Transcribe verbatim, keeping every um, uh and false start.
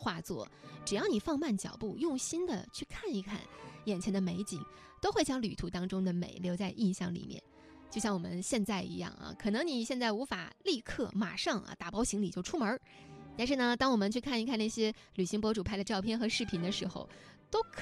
画作，只要你放慢脚步，用心的去看一看眼前的美景，都会将旅途当中的美留在印象里面。就像我们现在一样啊，可能你现在无法立刻马上啊打包行李就出门，但是呢，当我们去看一看那些旅行博主拍的照片和视频的时候，都可